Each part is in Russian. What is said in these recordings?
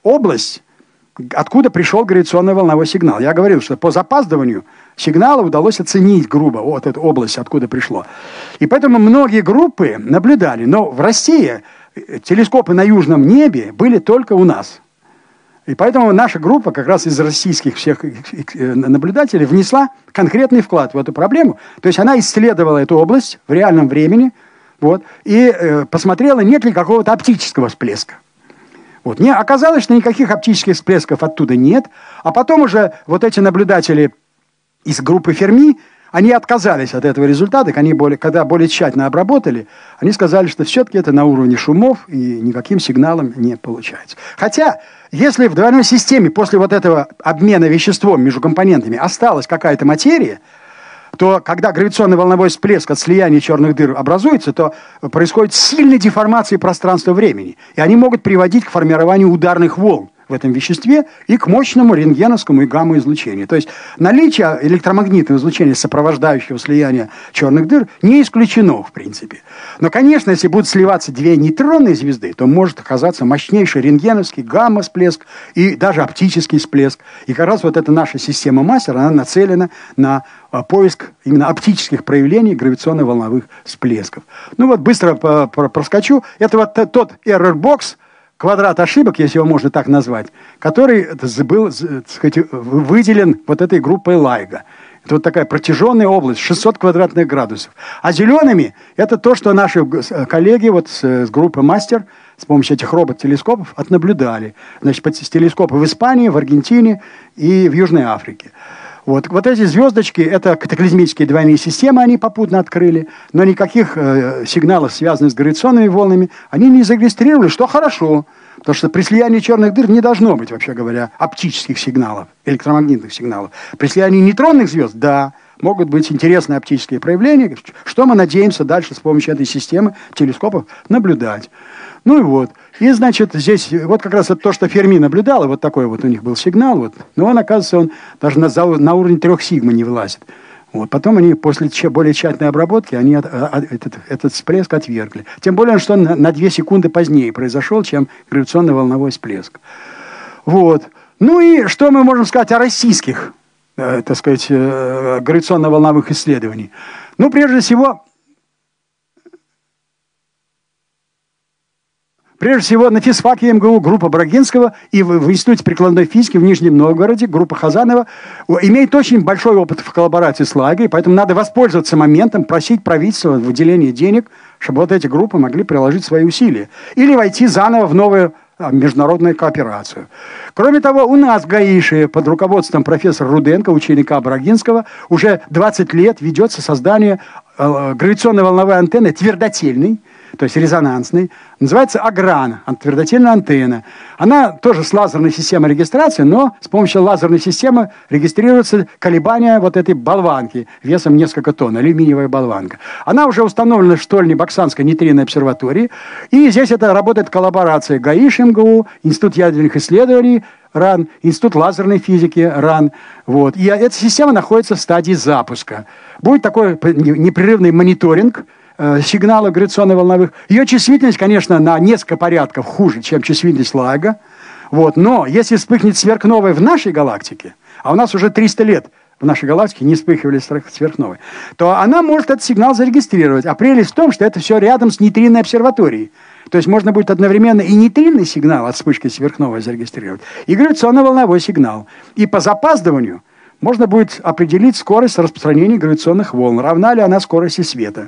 область, откуда пришел гравитационно-волновой сигнал. Я говорил, что по запаздыванию сигнала удалось оценить грубо вот эту область, откуда пришло. И поэтому многие группы наблюдали. Но в России телескопы на южном небе были только у нас. И поэтому наша группа как раз из российских всех наблюдателей внесла конкретный вклад в эту проблему. То есть она исследовала эту область в реальном времени вот, и посмотрела, нет ли какого-то оптического всплеска. Вот. Оказалось, что никаких оптических всплесков оттуда нет. А потом уже вот эти наблюдатели из группы Ферми, они отказались от этого результата, когда более тщательно обработали, они сказали, что все-таки это на уровне шумов и никаким сигналом не получается. Хотя, если в двойной системе после вот этого обмена веществом между компонентами осталась какая-то материя, то когда гравитационно-волновой всплеск от слияния черных дыр образуется, то происходит сильная деформация пространства-времени. И они могут приводить к формированию ударных волн в этом веществе и к мощному рентгеновскому и гамма-излучению. То есть наличие электромагнитного излучения, сопровождающего слияние черных дыр, не исключено в принципе. Но, конечно, если будут сливаться две нейтронные звезды, то может оказаться мощнейший рентгеновский гамма-всплеск и даже оптический всплеск. И как раз вот эта наша система мастер, она нацелена на поиск именно оптических проявлений гравитационно-волновых всплесков. Ну вот быстро проскочу. Это вот тот error box, квадрат ошибок, если его можно так назвать, который был, так сказать, выделен вот этой группой Лайга. Это вот такая протяженная область, 600 квадратных градусов. А зелеными это то, что наши коллеги вот с группы Мастер с помощью этих робот-телескопов отнаблюдали. Значит, телескопы в Испании, в Аргентине и в Южной Африке. Вот эти звездочки, это катаклизмические двойные системы, они попутно открыли, но никаких сигналов, связанных с гравитационными волнами, они не зарегистрировали, что хорошо, потому что при слиянии черных дыр не должно быть, вообще говоря, оптических сигналов, электромагнитных сигналов. При слиянии нейтронных звезд, да, могут быть интересные оптические проявления, что мы надеемся дальше с помощью этой системы телескопов наблюдать. Ну и вот. И, значит, здесь вот как раз это то, что Ферми наблюдал, и вот такой вот у них был сигнал. Вот. Но он, оказывается, он даже на уровень 3 сигма не вылазит. Вот. Потом они после более тщательной обработки они этот всплеск отвергли. Тем более, что он на 2 секунды позднее произошел, чем гравитационно-волновой всплеск. Вот. Ну и что мы можем сказать о российских, так сказать, гравитационно-волновых исследованиях? Ну, прежде всего, на физфаке МГУ группа Брагинского и в Институте прикладной физики в Нижнем Новгороде группа Хазанова имеет очень большой опыт в коллаборации с Лагой, поэтому надо воспользоваться моментом, просить правительства выделения денег, чтобы вот эти группы могли приложить свои усилия. Или войти заново в новую международную кооперацию. Кроме того, у нас в ГАИШе под руководством профессора Руденко, ученика Брагинского, уже 20 лет ведется создание гравитационно-волновой антенны твердотельной, то есть резонансный, называется Агран, твердотельная антенна. Она тоже с лазерной системой регистрации, но с помощью лазерной системы регистрируются колебания вот этой болванки весом несколько тонн, алюминиевая болванка. Она уже установлена в Штольне-Баксанской нейтринной обсерватории, и здесь это работает коллаборация ГАИШ МГУ, Институт ядерных исследований РАН, Институт лазерной физики РАН. Вот. И эта система находится в стадии запуска. Будет такой непрерывный мониторинг сигнала гравитационно-волновых. Ее чувствительность, конечно, на несколько порядков хуже, чем чувствительность Лайга. Вот. Но если вспыхнет сверхновая в нашей галактике, а у нас уже 300 лет в нашей галактике не вспыхивали сверхновые, то она может этот сигнал зарегистрировать. А прелесть в том, что это все рядом с нейтринной обсерваторией. То есть можно будет одновременно и нейтринный сигнал от вспышки сверхновой зарегистрировать, и гравитационно-волновой сигнал. И по запаздыванию можно будет определить скорость распространения гравитационных волн. Равна ли она скорости света.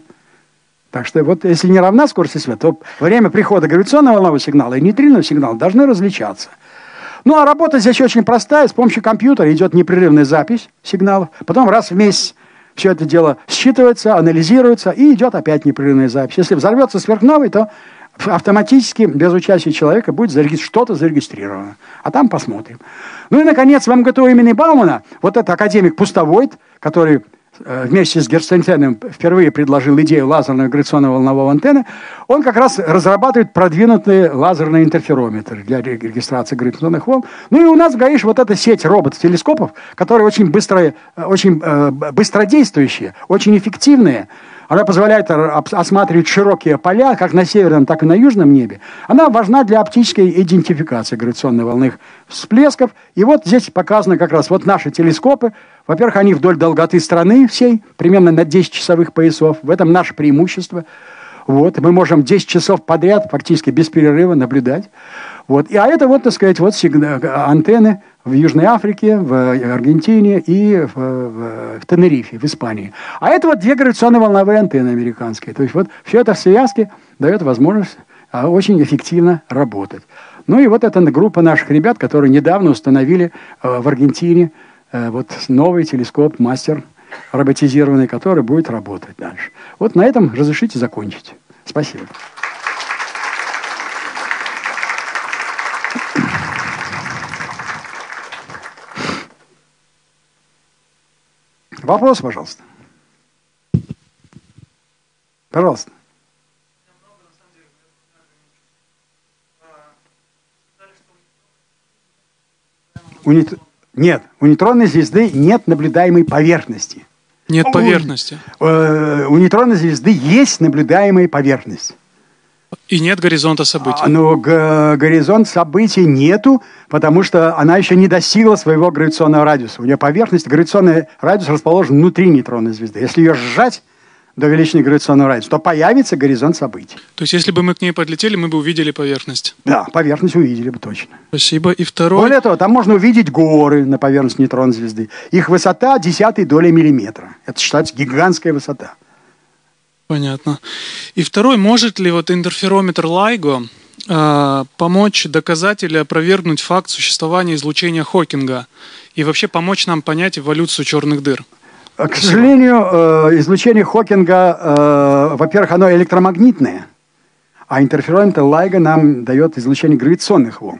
Так что вот если не равна скорости света, то время прихода гравитационно-волнового сигнала и нейтринного сигнала должны различаться. Ну а работа здесь очень простая. С помощью компьютера идет непрерывная запись сигналов. Потом раз в месяц все это дело считывается, анализируется и идет опять непрерывная запись. Если взорвется сверхновой, то автоматически, без участия человека, будет что-то зарегистрировано. А там посмотрим. Ну и, наконец, в МГТУ имени Баумана вот этот академик Пустовойт, который вместе с Герцентеном впервые предложил идею лазерной гравитационно-волновой антенны, он как раз разрабатывает продвинутые лазерные интерферометры для регистрации гравитационных волн. Ну и у нас в ГАИШ вот эта сеть роботов-телескопов, которые очень быстродействующие, очень эффективные, она позволяет осматривать широкие поля, как на северном, так и на южном небе. Она важна для оптической идентификации гравитационно-волновых всплесков. И вот здесь показано как раз вот наши телескопы. Во-первых, они вдоль долготы страны всей, примерно на 10 часовых поясов. В этом наше преимущество. Вот. Мы можем 10 часов подряд, фактически без перерыва, наблюдать. Вот. А это вот, так сказать, вот антенны в Южной Африке, в Аргентине и в Тенерифе, в Испании. А это вот 2 гравитационно-волновые антенны американские. То есть вот все это в связке дает возможность очень эффективно работать. Ну и вот эта группа наших ребят, которые недавно установили в Аргентине вот новый телескоп «Мастер» роботизированный, который будет работать дальше. Вот на этом разрешите закончить. Спасибо. Вопрос, пожалуйста. Пожалуйста. Нет, у нейтронной звезды нет наблюдаемой поверхности. Нет поверхности. У нейтронной звезды есть наблюдаемая поверхность. И нет горизонта событий. Но горизонт событий нету, потому что она еще не достигла своего гравитационного радиуса. У нее поверхность, гравитационный радиус расположен внутри нейтронной звезды. Если ее сжать до величины гравитационного радиуса, то появится горизонт событий. То есть, если бы мы к ней подлетели, мы бы увидели поверхность? Да, поверхность увидели бы точно. Спасибо. И второй... Более того, там можно увидеть горы на поверхности нейтронной звезды. Их высота 0,1 доли миллиметра. Это считается гигантская высота. Понятно. И второй, может ли вот интерферометр LIGO помочь доказать или опровергнуть факт существования излучения Хокинга и вообще помочь нам понять эволюцию черных дыр? К сожалению, излучение Хокинга, во-первых, оно электромагнитное, а интерферометр LIGO нам дает излучение гравитационных волн.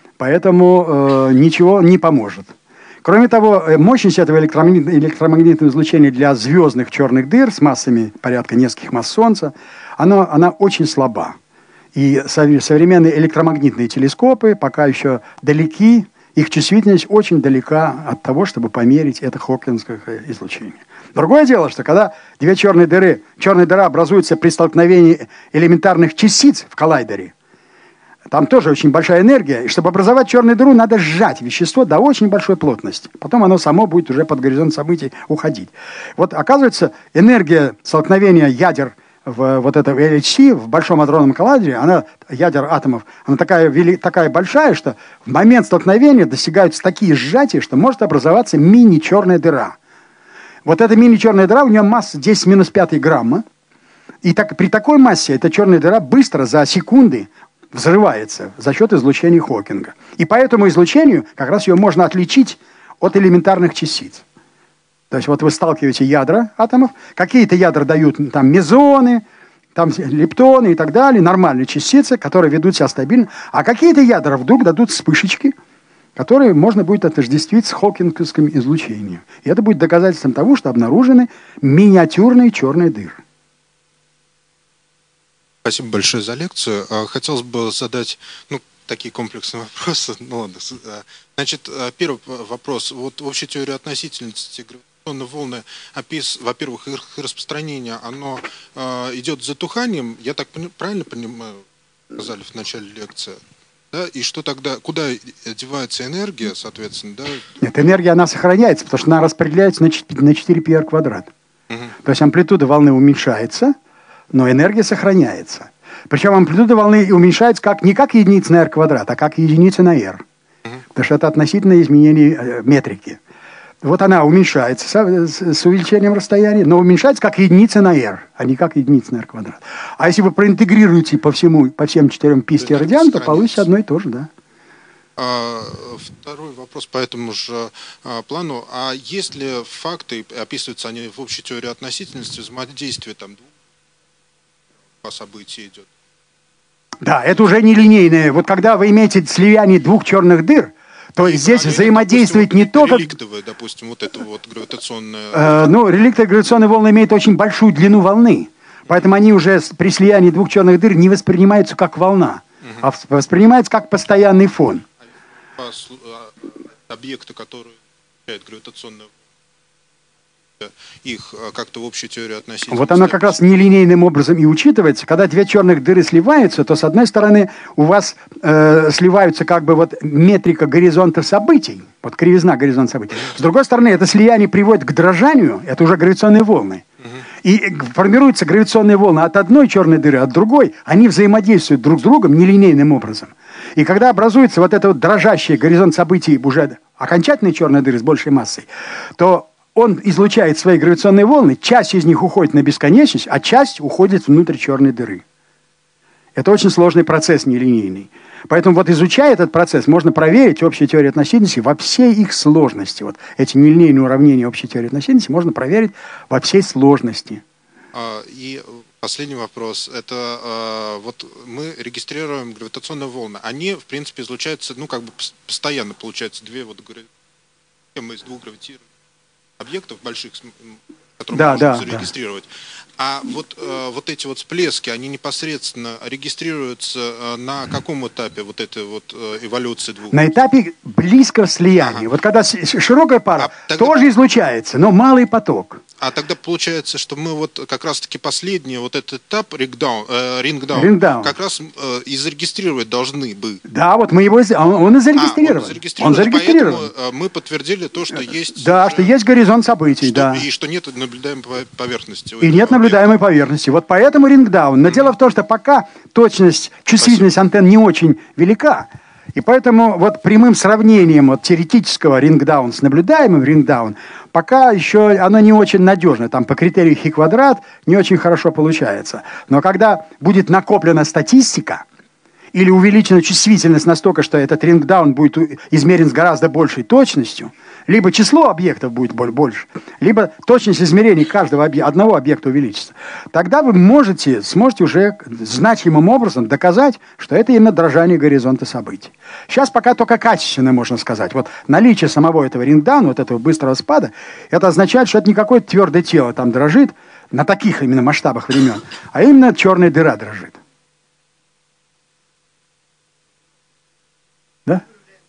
Поэтому ничего не поможет. Кроме того, мощность этого электромагнитного излучения для звездных черных дыр с массами порядка нескольких масс Солнца, она очень слаба. И современные электромагнитные телескопы пока еще далеки, их чувствительность очень далека от того, чтобы померить это хокинское излучение. Другое дело, что когда 2 черная дыра образуется при столкновении элементарных частиц в коллайдере, там тоже очень большая энергия, и чтобы образовать черную дыру, надо сжать вещество до очень большой плотности. Потом оно само будет уже под горизонт событий уходить. Вот оказывается, энергия столкновения ядер в вот этом LHC, в Большом адронном коллайдере, ядер атомов, она такая большая, что в момент столкновения достигаются такие сжатия, что может образоваться мини-черная дыра. Вот эта мини-черная дыра, у нее масса 10⁻⁵ грамма, и при такой массе эта черная дыра быстро, за секунды, взрывается за счет излучения Хокинга. И по этому излучению как раз ее можно отличить от элементарных частиц. То есть вот вы сталкиваете ядра атомов, какие-то ядра дают там мезоны, там лептоны и так далее, нормальные частицы, которые ведут себя стабильно, а какие-то ядра вдруг дадут вспышечки, которые можно будет отождествить с хокинговским излучением. И это будет доказательством того, что обнаружены миниатюрные черные дыры. Спасибо большое за лекцию. Хотелось бы задать такие комплексные вопросы. Значит, первый вопрос. Вот в общей теории относительности гравитационные волны, во-первых, их распространение, оно идет с затуханием, я так правильно понимаю, сказали в начале лекции, да? И что тогда, куда девается энергия, соответственно, да? Нет, энергия, она сохраняется, потому что она распределяется на 4 πr квадрат. Угу. То есть амплитуда волны уменьшается, но энергия сохраняется. Причем амплитуда волны уменьшается не как единица на r квадрат, а как единица на r. Потому что это относительное изменение метрики. Вот она уменьшается с увеличением расстояния, но уменьшается как единица на r, а не как единица на r квадрат. А если вы проинтегрируете по всем 4 π радиан, то получится одно и то же, да. Второй вопрос по этому же плану. А есть ли факты, описываются они в общей теории относительности, взаимодействия там по событию идет? Да, это уже не линейное. Вот когда вы имеете слияние 2 черных дыр, то здесь взаимодействует не только... Реликтовые, допустим, вот это вот гравитационное... реликтовые гравитационные волны имеют очень большую длину волны. Поэтому они уже при слиянии 2 черных дыр не воспринимаются как волна, а воспринимаются как постоянный фон. Объекты, которые имеют гравитационную... их как-то в общую теорию относительности? Вот оно как раз нелинейным образом и учитывается. Когда две черных дыры сливаются, то с одной стороны у вас сливаются как бы вот метрика горизонта событий, вот кривизна горизонта событий. С другой стороны, это слияние приводит к дрожанию, это уже гравитационные волны. И формируются гравитационные волны от одной черной дыры, от другой, они взаимодействуют друг с другом нелинейным образом. И когда образуется вот это вот дрожащий горизонт событий уже окончательной черной дыры с большей массой, то он излучает свои гравитационные волны, часть из них уходит на бесконечность, а часть уходит внутрь черной дыры. Это очень сложный процесс нелинейный. Поэтому вот изучая этот процесс, можно проверить общую теорию относительности во всей их сложности. Вот эти нелинейные уравнения общей теории относительности можно проверить во всей сложности. И последний вопрос. Это вот мы регистрируем гравитационные волны. Они, в принципе, излучаются, ну, как бы постоянно, получается, две вот из двух гравитирующих объектов больших, которые можно зарегистрировать. А вот эти вот всплески, они непосредственно регистрируются на каком этапе вот этой вот эволюции двух? На этапе близкого слияния. Вот когда широкая пара тоже излучается, но малый поток. А тогда получается, что мы вот как раз-таки последний вот этот этап рингдаун как раз и зарегистрировать должны бы. Да, вот мы его, он и зарегистрирован. Он зарегистрирован. Поэтому мы подтвердили то, что есть... Да, что есть горизонт событий, да. И что нет наблюдаемой поверхности. И нет наблюдаемой поверхности. Вот поэтому рингдаун. Но дело в том, что пока точность, чувствительность антенн не очень велика, и поэтому вот прямым сравнением вот теоретического рингдаун с наблюдаемым рингдаун пока еще оно не очень надежно. Там по критерию хи квадрат не очень хорошо получается. Но когда будет накоплена статистика или увеличена чувствительность настолько, что этот рингдаун будет измерен с гораздо большей точностью, либо число объектов будет больше, либо точность измерений каждого одного объекта увеличится, тогда вы сможете уже значимым образом доказать, что это именно дрожание горизонта событий. Сейчас пока только качественно можно сказать. Вот наличие самого этого рингдауна, вот этого быстрого спада, это означает, что это не какое-то твердое тело там дрожит на таких именно масштабах времен, а именно черная дыра дрожит. Да?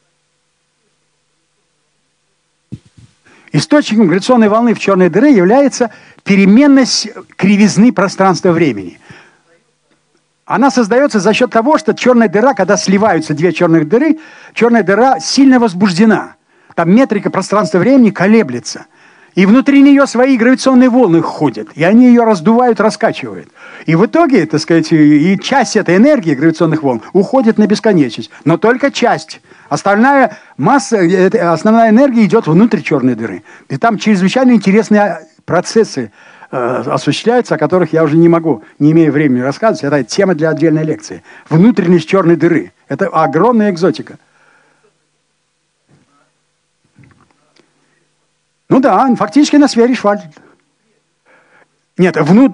Источником гравитационной волны в черной дыре является переменность кривизны пространства-времени. Она создается за счет того, что черная дыра, когда сливаются две черных дыры, черная дыра сильно возбуждена. Там метрика пространства-времени колеблется. И внутри нее свои гравитационные волны ходят. И они ее раздувают, раскачивают. И в итоге, так сказать, и часть этой энергии гравитационных волн уходит на бесконечность. Но только часть. Остальная масса, основная энергия идет внутрь черной дыры. И там чрезвычайно интересные процессы осуществляются, о которых я уже не имею времени рассказывать. Это тема для отдельной лекции. Внутренность черной дыры. Это огромная экзотика. Ну да, фактически на сфере Шварц. Нет,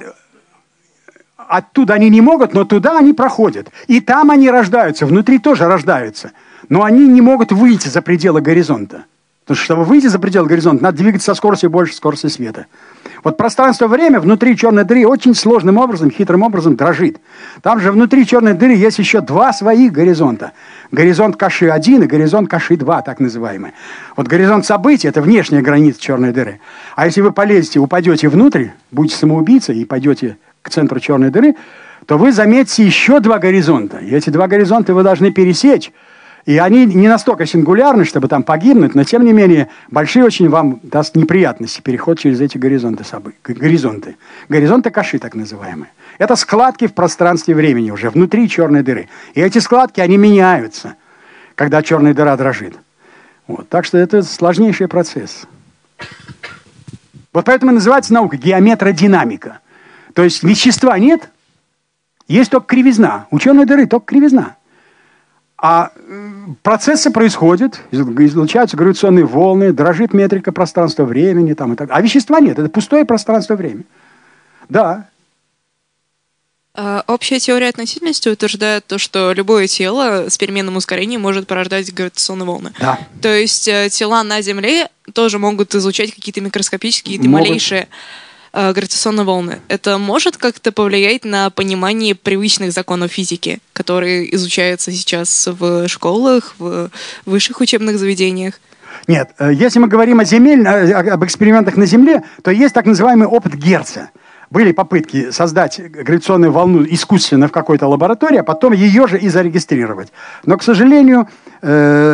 оттуда они не могут, но туда они проходят. И там они рождаются, внутри тоже рождаются. Но они не могут выйти за пределы горизонта. Потому что, чтобы выйти за пределы горизонта, надо двигаться со скоростью больше скорости света. Вот пространство-время внутри черной дыры очень сложным образом, хитрым образом дрожит. Там же внутри черной дыры есть еще два своих горизонта. Горизонт Каши-1 и горизонт Каши-2, так называемый. Вот горизонт событий – это внешняя граница черной дыры. А если вы полезете, упадете внутрь, будете самоубийцей и пойдете к центру черной дыры, то вы заметите еще два горизонта. И эти два горизонта вы должны пересечь. И они не настолько сингулярны, чтобы там погибнуть, но тем не менее большие очень вам даст неприятности переход через эти горизонты. Горизонты Каши, так называемые. Это складки в пространстве времени уже, внутри черной дыры. И эти складки, они меняются, когда черная дыра дрожит. Вот. Так что это сложнейший процесс. Вот поэтому называется наука геометродинамика. То есть вещества нет, есть только кривизна. У черной дыры только кривизна. А процессы происходят, излучаются гравитационные волны, дрожит метрика пространства-времени. Там, и так. А вещества нет, это пустое пространство-время. Да. Общая теория относительности утверждает то, что любое тело с переменным ускорением может порождать гравитационные волны. Да. То есть тела на Земле тоже могут излучать какие-то микроскопические, какие-то малейшие гравитационные волны. Это может как-то повлиять на понимание привычных законов физики, которые изучаются сейчас в школах, в высших учебных заведениях? Нет, если мы говорим об экспериментах на Земле, то есть так называемый опыт Герца. Были попытки создать гравитационную волну искусственно в какой-то лаборатории, а потом ее же и зарегистрировать. Но, к сожалению,